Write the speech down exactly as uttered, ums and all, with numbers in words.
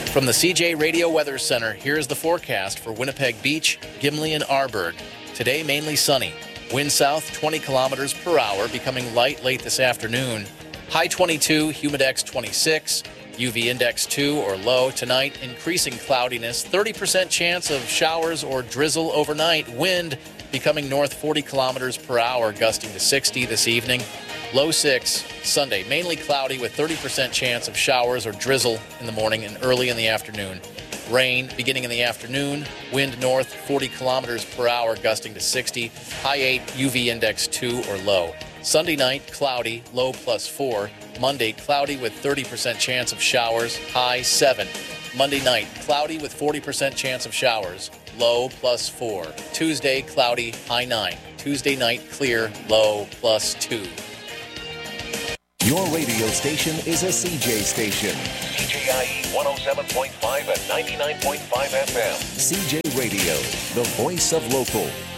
From the C J Radio Weather Center, here's the forecast for Winnipeg Beach, Gimli, and Arborg. Today, mainly sunny. Wind south twenty kilometers per hour, becoming light late this afternoon. High twenty-two, humidex twenty-six, U V index two or low. Tonight, increasing cloudiness, thirty percent chance of showers or drizzle overnight. Wind becoming north forty kilometers per hour, gusting to sixty this evening. Low six. Sunday, mainly cloudy with thirty percent chance of showers or drizzle in the morning and early in the afternoon. Rain beginning in the afternoon. Wind north forty kilometers per hour, gusting to sixty. High eight, U V index two or low. Sunday night, cloudy, low plus four. Monday, cloudy with thirty percent chance of showers, high seven. Monday night, cloudy with forty percent chance of showers, low plus four. Tuesday, cloudy, high nine. Tuesday night, clear, low plus two. Your radio station is a C J station. C J I E one oh seven point five and ninety-nine point five F M. C J Radio, the voice of local.